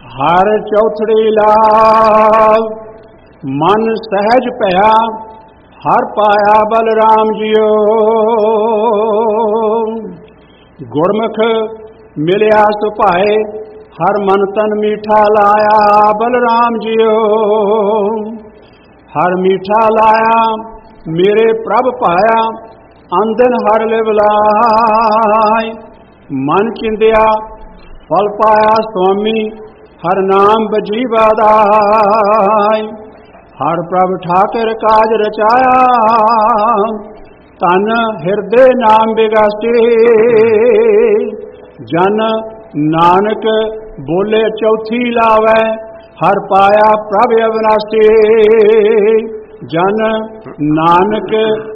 हर चौथड़ी लाभ मन सहज भया हर पाया बलराम जियो। गुरमुख मिलिया सुभाए हर मन तन मीठा लाया बलराम जियो। हर मीठा लाया मेरे प्रभ पाया आंदन हर लिवलाय। मन चिंदिया फल पाया स्वामी हर नाम बजी बादाय। हर प्रभ ठाकर काज रचाया तन हिरदे नाम बिगासे। जन नानक बोले चौथी लावै हर पाया प्रभ अविनाशी। जन नानक